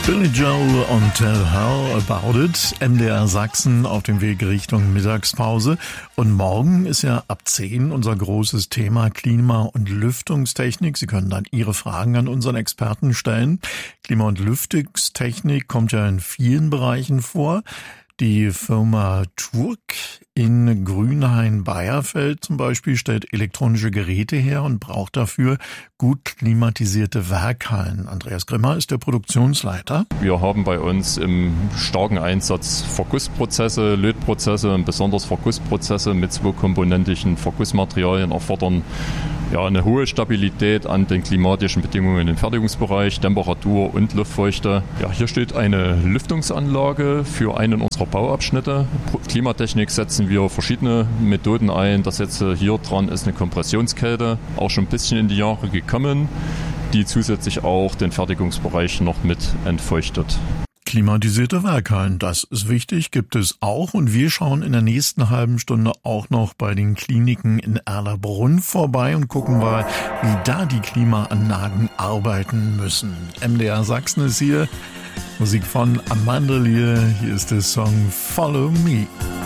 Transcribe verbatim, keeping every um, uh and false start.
Billy Joel und Tell Her About It, M D R Sachsen auf dem Weg Richtung Mittagspause. Und morgen ist ja ab zehn unser großes Thema Klima- und Lüftungstechnik. Sie können dann Ihre Fragen an unseren Experten stellen. Klima- und Lüftungstechnik kommt ja in vielen Bereichen vor. Die Firma Turk in Grünhain-Bayerfeld zum Beispiel stellt elektronische Geräte her und braucht dafür gut klimatisierte Werkhallen. Andreas Grimmer ist der Produktionsleiter. Wir haben bei uns im starken Einsatz Vergussprozesse, Lötprozesse und besonders Vergussprozesse mit zweikomponentischen Vergussmaterialien erfordern ja eine hohe Stabilität an den klimatischen Bedingungen im Fertigungsbereich, Temperatur und Luftfeuchte. Ja, hier steht eine Lüftungsanlage für einen unserer Bauabschnitte. Klimatechnik setzen wir verschiedene Methoden ein. Das jetzt hier dran ist eine Kompressionskälte, auch schon ein bisschen in die Jahre gekommen, die zusätzlich auch den Fertigungsbereich noch mit entfeuchtet. Klimatisierte Werkhallen, das ist wichtig, gibt es auch. Und wir schauen in der nächsten halben Stunde auch noch bei den Kliniken in Erlabrunn vorbei und gucken mal, wie da die Klimaanlagen arbeiten müssen. M D R Sachsen ist hier, Musik von Amanda Lear. Hier ist der Song Follow Me.